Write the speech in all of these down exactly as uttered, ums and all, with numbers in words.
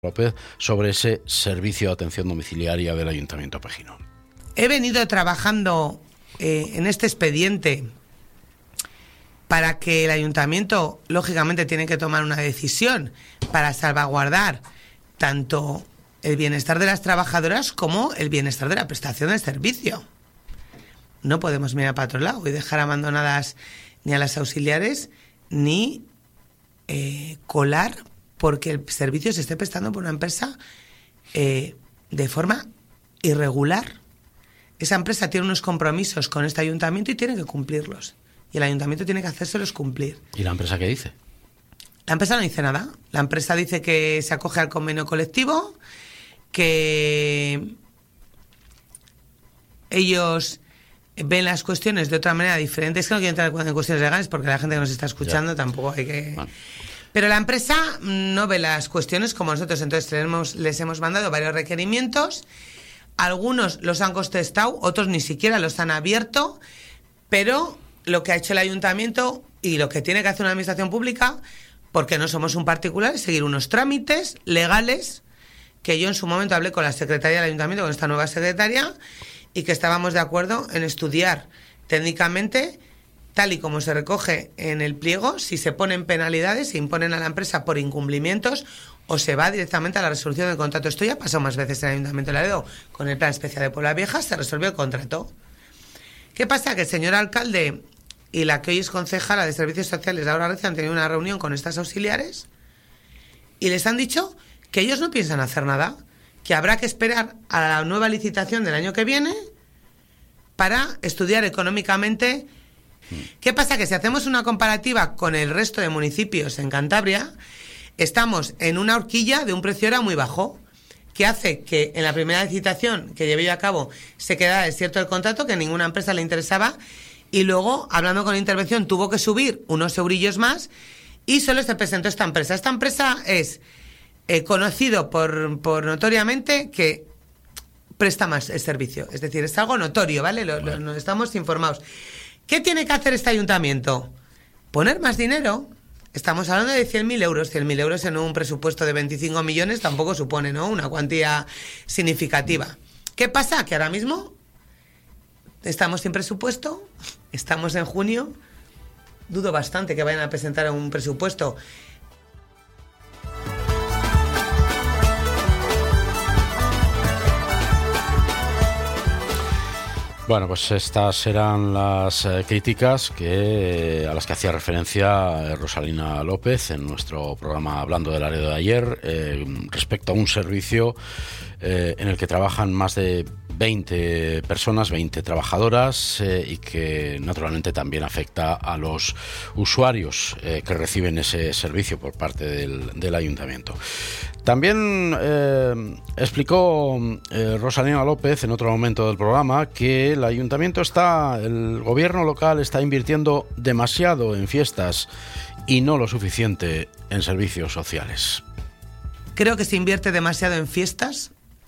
López sobre ese servicio de atención domiciliaria del Ayuntamiento Pejino. He venido trabajando eh, en este expediente para que el Ayuntamiento, lógicamente, tiene que tomar una decisión para salvaguardar tanto el bienestar de las trabajadoras como el bienestar de la prestación del servicio. No podemos mirar para otro lado y dejar abandonadas ni a las auxiliares ni eh, colar porque el servicio se esté prestando por una empresa eh, de forma irregular. Esa empresa tiene unos compromisos con este ayuntamiento y tiene que cumplirlos. Y el ayuntamiento tiene que hacérselos cumplir. ¿Y la empresa qué dice? La empresa no dice nada. La empresa dice que se acoge al convenio colectivo, que ellos ven las cuestiones de otra manera diferente. Es que no quiero entrar en cuestiones legales porque la gente que nos está escuchando ya. Tampoco hay que... Bueno. Pero la empresa no ve las cuestiones como nosotros. Entonces tenemos, les hemos mandado varios requerimientos. Algunos los han contestado, otros ni siquiera los han abierto. Pero lo que ha hecho el ayuntamiento y lo que tiene que hacer una administración pública, porque no somos un particular, es seguir unos trámites legales que yo en su momento hablé con la secretaria del ayuntamiento, con esta nueva secretaria, y que estábamos de acuerdo en estudiar técnicamente, tal y como se recoge en el pliego, si se ponen penalidades, se imponen a la empresa por incumplimientos o se va directamente a la resolución del contrato. Esto ya pasó más veces en el Ayuntamiento de Laredo. Con el Plan Especial de Puebla Vieja se resolvió el contrato. ¿Qué pasa? Que el señor alcalde y la que hoy es concejala de Servicios Sociales, Laura Recio, han tenido una reunión con estas auxiliares y les han dicho que ellos no piensan hacer nada, que habrá que esperar a la nueva licitación del año que viene para estudiar económicamente. ¿Qué pasa? Que si hacemos una comparativa con el resto de municipios en Cantabria, estamos en una horquilla de un precio hora muy bajo, que hace que en la primera licitación que llevé yo a cabo se quedara desierto el contrato, que a ninguna empresa le interesaba, y luego, hablando con la intervención, tuvo que subir unos eurillos más y solo se presentó esta empresa. Esta empresa es eh, conocido por, por notoriamente que presta más el servicio, es decir, es algo notorio, ¿vale? Lo, lo, nos estamos informados. ¿Qué tiene que hacer este ayuntamiento? Poner más dinero. Estamos hablando de cien mil euros. cien mil euros en un presupuesto de veinticinco millones tampoco supone, ¿no?, una cuantía significativa. ¿Qué pasa? Que ahora mismo estamos sin presupuesto, estamos en junio, dudo bastante que vayan a presentar un presupuesto. Bueno, pues estas eran las eh, críticas que, eh, a las que hacía referencia eh, Rosalina López en nuestro programa Hablando del Laredo de ayer, eh, respecto a un servicio eh, en el que trabajan más de veinte personas, veinte trabajadoras, eh, y que naturalmente también afecta a los usuarios eh, que reciben ese servicio por parte del, del ayuntamiento. También eh, explicó eh, Rosalina López en otro momento del programa que el ayuntamiento está, el gobierno local está invirtiendo demasiado en fiestas y no lo suficiente en servicios sociales. Creo que se invierte demasiado en fiestas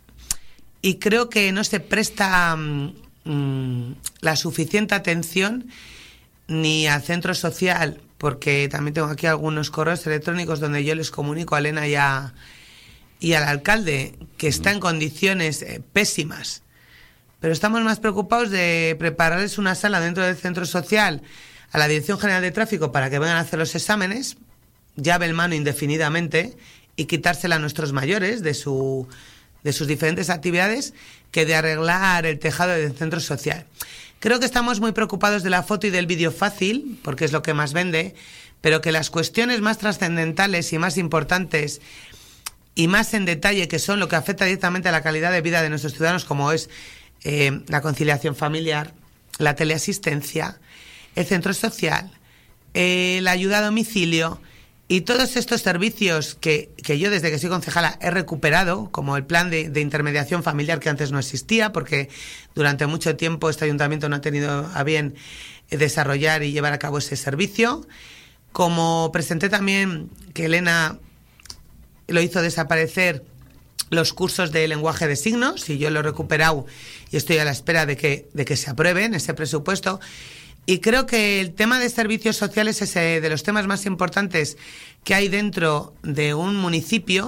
y creo que no se presta mmm, la suficiente atención ni al centro social, porque también tengo aquí algunos correos electrónicos donde yo les comunico a Elena y, a, y al alcalde que está en condiciones eh, pésimas. Pero estamos más preocupados de prepararles una sala dentro del centro social a la Dirección General de Tráfico para que vengan a hacer los exámenes, llave en mano indefinidamente, y quitársela a nuestros mayores de su... de sus diferentes actividades, que de arreglar el tejado del centro social. Creo que estamos muy preocupados de la foto y del vídeo fácil, porque es lo que más vende, pero que las cuestiones más trascendentales y más importantes y más en detalle, que son lo que afecta directamente a la calidad de vida de nuestros ciudadanos, como es eh, la conciliación familiar, la teleasistencia, el centro social, eh, la ayuda a domicilio, y todos estos servicios que, que yo desde que soy concejala he recuperado, como el plan de, de intermediación familiar que antes no existía, porque durante mucho tiempo este ayuntamiento no ha tenido a bien desarrollar y llevar a cabo ese servicio. Como presenté también que Elena lo hizo desaparecer los cursos de lenguaje de signos, y yo lo he recuperado y estoy a la espera de que, de que se aprueben ese presupuesto. Y creo que el tema de servicios sociales es eh, de los temas más importantes que hay dentro de un municipio,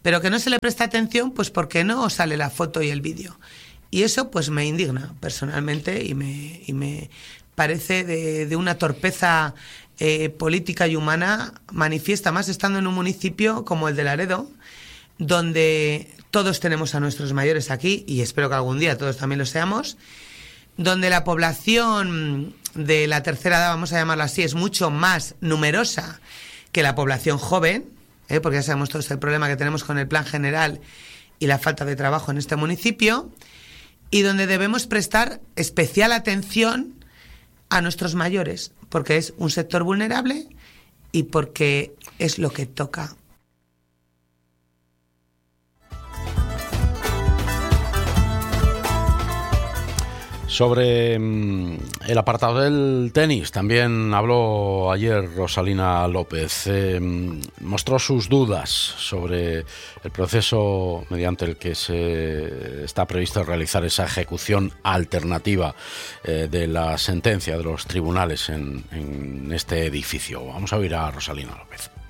pero que no se le presta atención pues porque no sale la foto y el vídeo. Y eso pues me indigna personalmente y me, y me parece de, de una torpeza eh, política y humana manifiesta, más estando en un municipio como el de Laredo, donde todos tenemos a nuestros mayores aquí, y espero que algún día todos también lo seamos, donde la población de la tercera edad, vamos a llamarlo así, es mucho más numerosa que la población joven, ¿eh? Porque ya sabemos todos el problema que tenemos con el plan general y la falta de trabajo en este municipio, y donde debemos prestar especial atención a nuestros mayores, porque es un sector vulnerable y porque es lo que toca. Sobre mm, el apartado del tenis, también habló ayer Rosalina López. Eh, mostró sus dudas sobre el proceso mediante el que se está previsto realizar esa ejecución alternativa eh, de la sentencia de los tribunales en, en este edificio. Vamos a oír a Rosalina López.